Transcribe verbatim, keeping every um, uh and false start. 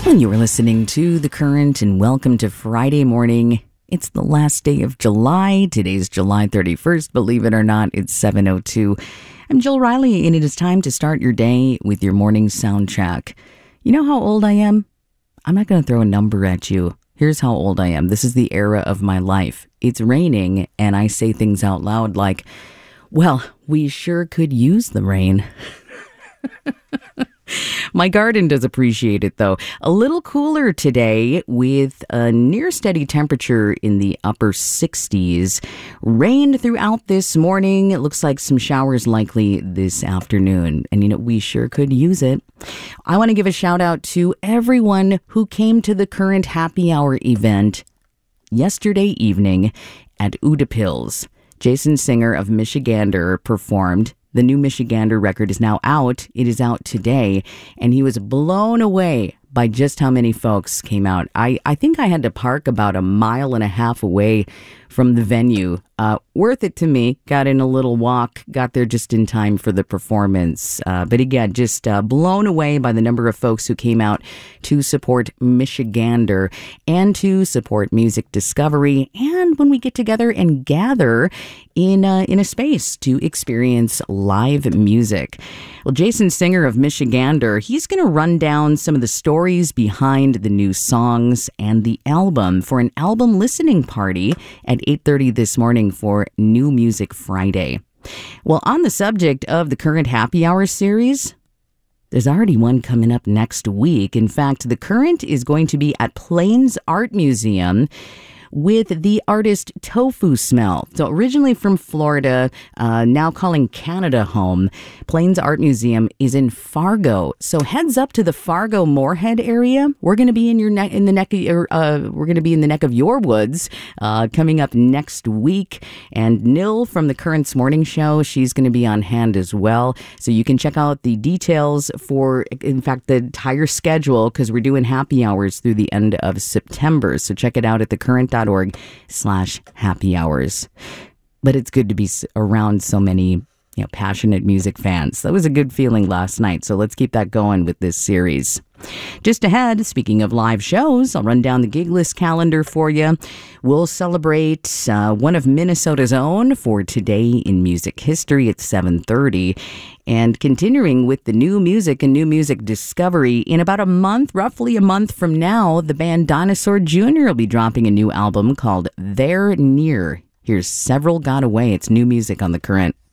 And you were listening to The Current, and welcome to Friday morning. It's the last day of July. Today's July thirty-first. Believe it or not, it's seven oh two. I'm Jill Riley, and it is time to start your day with your morning soundtrack. You know how old I am? I'm not going to throw a number at you. Here's how old I am. This is the era of my life. It's raining, and I say things out loud like, well, we sure could use the rain. My garden does appreciate it, though. A little cooler today with a near steady temperature in the upper sixties. Rained throughout this morning. It looks like some showers likely this afternoon. And, you know, we sure could use it. I want to give a shout out to everyone who came to the Current Happy Hour event yesterday evening at Udapils. Jason Singer of Michigander performed. The new Michigander record is now out. It is out today, and he was blown away by just how many folks came out. I, I think I had to park about a mile and a half away from the venue. Uh, worth it to me. Got in a little walk, got there just in time for the performance. Uh, but again, just uh, blown away by the number of folks who came out to support Michigander and to support music discovery. And when we get together and gather in a, in a space to experience live music. Well, Jason Singer of Michigander, he's going to run down some of the stories behind the new songs and the album for an album listening party at eight thirty this morning for New Music Friday. Well, on the subject of the Current Happy Hour series, there's already one coming up next week. In fact, the Current is going to be at Plains Art Museum with the artist Tofu Smell. So originally from Florida, uh, now calling Canada home, Plains Art Museum is in Fargo. So heads up to the Fargo Moorhead area. We're going to be in your neck in the neck of your, uh, we're going to be in the neck of your woods uh, coming up next week. And Nil from the Current's Morning Show, she's going to be on hand as well. So you can check out the details for, in fact, the entire schedule because we're doing happy hours through the end of September. So check it out at the current dot org slash happy hours. But it's good to be around so many, you know, passionate music fans. That was a good feeling last night. So let's keep that going with this series. Just ahead, speaking of live shows, I'll run down the gig list calendar for you. We'll celebrate uh, one of Minnesota's own for Today in Music History at seven thirty. And continuing with the new music and new music discovery, in about a month, roughly a month from now, the band Dinosaur Junior will be dropping a new album called They're Near. Here's Several Got Away. It's new music on The Current.